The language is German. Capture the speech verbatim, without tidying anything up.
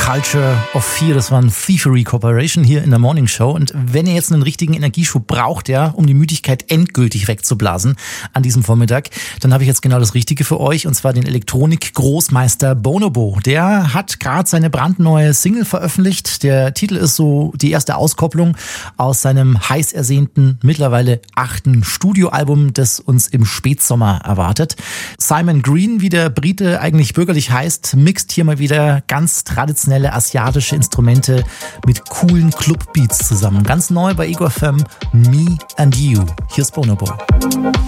Culture of Fear, das war ein Thievery Corporation hier in der Morning Show. Und wenn ihr jetzt einen richtigen Energieschub braucht, ja, um die Müdigkeit endgültig wegzublasen an diesem Vormittag, dann habe ich jetzt genau das Richtige für euch, und zwar den Elektronik-Großmeister Bonobo. Der hat gerade seine brandneue Single veröffentlicht. Der Titel ist so die erste Auskopplung aus seinem heiß ersehnten, mittlerweile achten Studioalbum, das uns im Spätsommer erwartet. Simon Green, wie der Brite eigentlich bürgerlich heißt, mixt hier mal wieder ganz traditionelle asiatische Instrumente mit coolen Clubbeats zusammen. Ganz neu bei Ego F M, Me and You. Hier ist Bonobo.